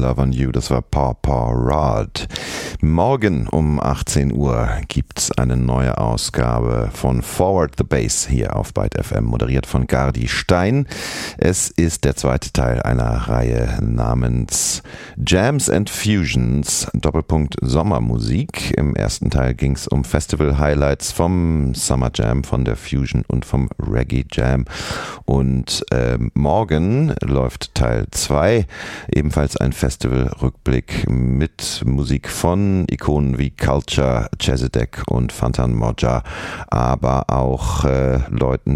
Love on You, das war Papa Rod. Morgen um 18 Uhr gibt's eine neue Ausgabe von Forward the Bass hier auf Byte FM, moderiert von Gardi Stein. Es ist der zweite Teil einer Reihe namens Jams and Fusions, Doppelpunkt Sommermusik. Im ersten Teil ging's um Festival-Highlights vom Summer Jam, von der Fusion und vom Reggae Jam. Und morgen läuft Teil 2, ebenfalls ein Festival-Rückblick mit Musik von Ikonen wie Culture, Chezidek und Fantan Mojah, aber auch Leuten,